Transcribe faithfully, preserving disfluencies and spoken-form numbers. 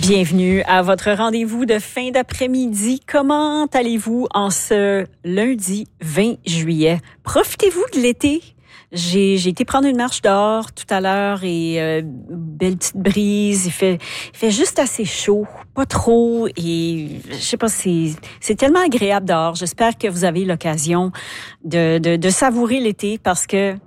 Bienvenue à votre rendez-vous de fin d'après-midi. Comment allez-vous en ce lundi vingt juillet? Profitez-vous de l'été? J'ai, j'ai été prendre une marche dehors tout à l'heure et euh, belle petite brise. Il fait, il fait juste assez chaud, pas trop. Et je sais pas, c'est, c'est tellement agréable dehors. J'espère que vous avez l'occasion de, de, de savourer l'été parce que